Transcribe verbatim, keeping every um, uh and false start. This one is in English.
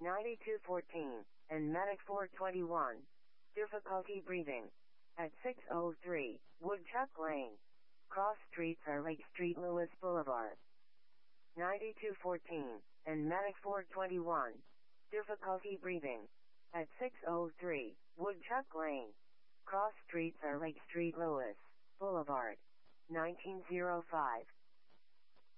ninety-two fourteen, and Medic four twenty-one. Difficulty breathing. At six oh three, Woodchuck Lane. Cross streets are Lake Street, Lewis Boulevard. ninety-two fourteen, and Medic four twenty-one. Difficulty breathing. At six oh three, Woodchuck Lane. Cross streets are Lake Street, Lewis Boulevard. nineteen oh five.